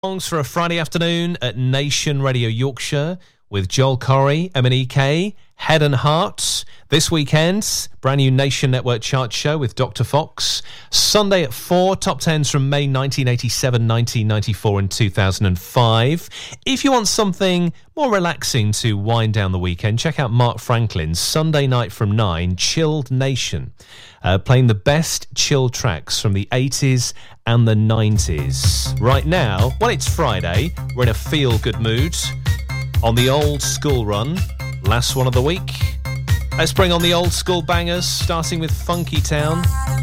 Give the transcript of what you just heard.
Songs for a Friday afternoon at Nation Radio Yorkshire with Joel Corey, M&EK, Head and Heart. This weekend, brand new Nation Network chart show with Dr. Fox. Sunday at 4, top 10s from May 1987, 1994 and 2005. If you want something more relaxing to wind down the weekend, check out Mark Franklin's Sunday night from 9, Chilled Nation. Playing the best chill tracks from the 80s and the 90s. Right now, well, it's Friday. We're in a feel-good mood. On the old school run, last one of the week. Let's bring on the old school bangers, starting with Funky Town.